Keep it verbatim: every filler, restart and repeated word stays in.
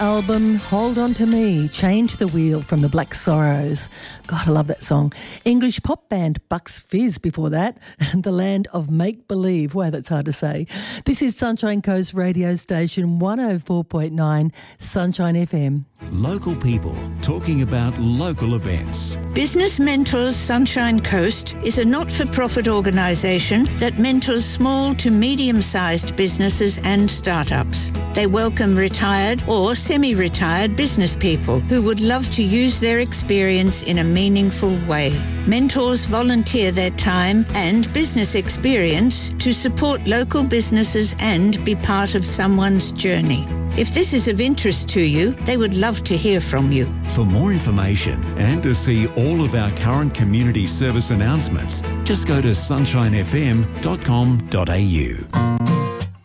album, Hold On To Me, Change the Wheel from the Black Sorrows. God, I love that song. English pop band Bucks Fizz before that, and The Land of Make Believe. Wow, that's hard to say. This is Sunshine Coast radio station one oh four point nine Sunshine F M. Local people talking about local events. Business Mentors Sunshine Coast is a not-for-profit organisation that mentors small to medium-sized businesses and startups. They welcome retired or semi-retired business people who would love to use their experience in a meaningful way. Mentors volunteer their time and business experience to support local businesses and be part of someone's journey. If this is of interest to you, they would love to hear from you. For more information and to see all of our current community service announcements, just go to sunshine f m dot com dot a u.